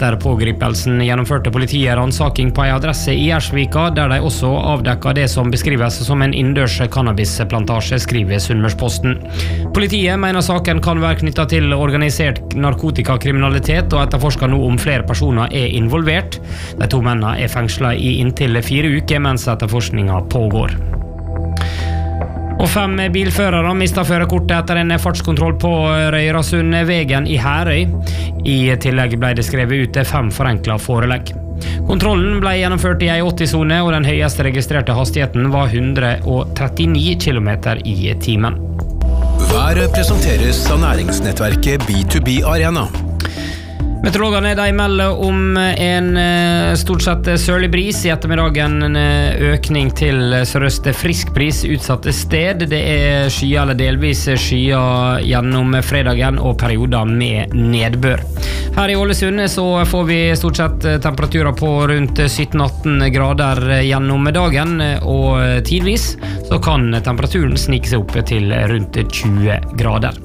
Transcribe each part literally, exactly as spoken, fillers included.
Etter pågripelsen gjennomførte politiet ransaking på en adresse i Gjersvika, der de også avdekket det som beskrives som en innendørs cannabisplantasje, skriver Sunnmørsposten. Politiet mener saken kan være knyttet til organisert narkotikakriminalitet, og etterforsker nå om flere personer er involvert. De to mennene er fengslet i inntil fire uker mens etterforskningen pågår. Og fem bilførere mistet førerkortet etter en fartskontroll på Røyrasundvegen i Herøy. I tillegg ble det skrevet ut fem forenklet forelegg. Kontrollen ble gjennomført i en åtti-sone, og den høyeste registrerte hastigheten var hundre og trettini kilometer i timen. Været presenteres av næringsnettverket B to B Arena. Meteorologene de melder om en stort sett sørlig bris, i ettermiddagen en økning til sørøst frisk bris utsatte sted. Det er skyer eller delvis skyer gjennom fredagen og perioder med nedbør. Her i Ålesund så får vi stort sett temperaturer på rundt sytten til atten grader gjennom dagen, og tidvis så kan temperaturen snike seg opp til rundt tjue grader.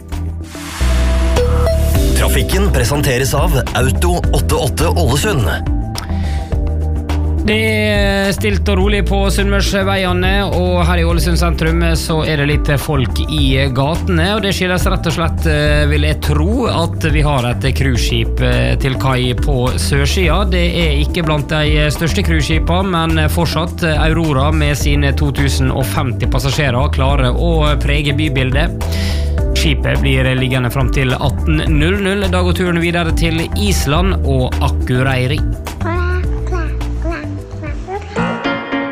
Trafikken presenteres av Auto åttiåtte Ålesund. Det er stilt og rolig på Sunnmørsveiene, og her i Ålesund sentrum så er det litt folk i gatene, og det skyldes rett og slett, vil jeg tro, at vi har et cruiseskip til kai på sørsida. Det er ikke blant de største cruiseskipene, men fortsatt Aurora med sine to tusen og femti passasjerer klarer å prege bybildet. Skipet blir liggende fram til atten null null, da går turen videre til Island og Akureyri.